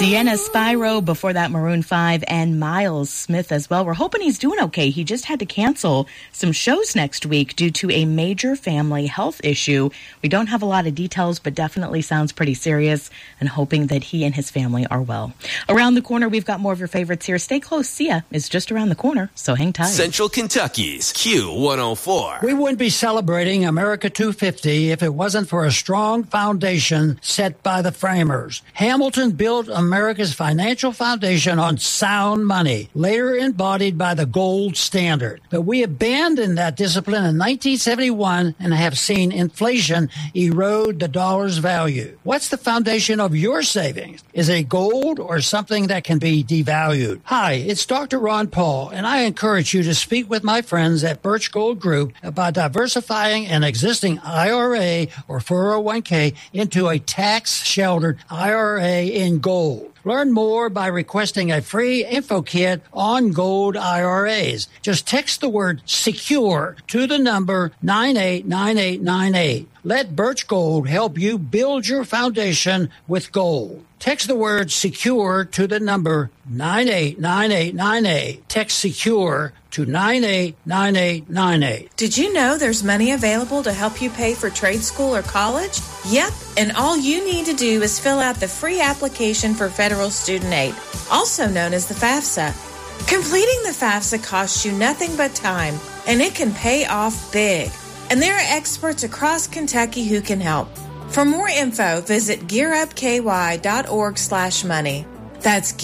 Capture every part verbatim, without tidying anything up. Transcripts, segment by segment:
Sienna Spyro, before that Maroon five, and Miles Smith as well. We're hoping he's doing okay. He just had to cancel some shows next week due to a major family health issue. We don't have a lot of details, but definitely sounds pretty serious, and hoping that he and his family are well. Around the corner, we've got more of your favorites here. Stay close. Sia is just around the corner, so hang tight. Central Kentucky's Q one oh four. We wouldn't be celebrating America two fifty if it wasn't for a strong foundation set by the framers. Hamilton built America's financial foundation on sound money, later embodied by the gold standard. But we abandoned that discipline in nineteen seventy-one and have seen inflation erode the dollar's value. What's the foundation of your savings? Is it gold or something that can be devalued? Hi, it's Doctor Ron Paul, and I encourage you to speak with my friends at Birch Gold Group about diversifying an existing I R A or four oh one k into a tax-sheltered I R A in gold. Learn more by requesting a free info kit on gold I R As. Just text the word SECURE to the number nine eight nine eight nine eight. Let Birch Gold help you build your foundation with gold. Text the word SECURE to the number nine eight nine eight nine eight. Text SECURE to nine eight nine eight nine eight. Did you know there's money available to help you pay for trade school or college? Yep, and all you need to do is fill out the free application for federal student aid, also known as the FAFSA. Completing the FAFSA costs you nothing but time, and it can pay off big. And there are experts across Kentucky who can help. For more info, visit gearupky.org slash money. That's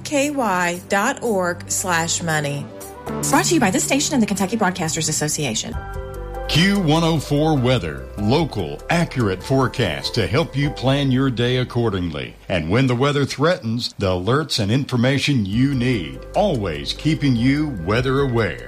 gearupky.org slash money. Brought to you by this station and the Kentucky Broadcasters Association. Q one oh four Weather. Local, accurate forecast to help you plan your day accordingly. And when the weather threatens, the alerts and information you need. Always keeping you weather aware.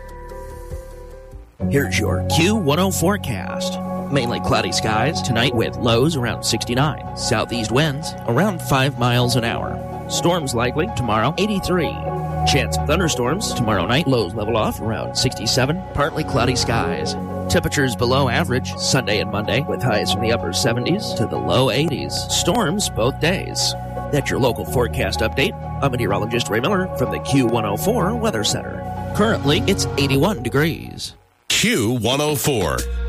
Here's your Q one oh forecast. Mainly cloudy skies tonight with lows around sixty-nine. Southeast winds around five miles an hour. Storms likely tomorrow, eighty-three. Chance of thunderstorms tomorrow night. Lows level off around sixty-seven. Partly cloudy skies. Temperatures below average Sunday and Monday with highs from the upper seventies to the low eighties. Storms both days. That's your local forecast update. I'm meteorologist Ray Miller from the Q one oh four Weather Center. Currently, it's eighty-one degrees. Q one oh four.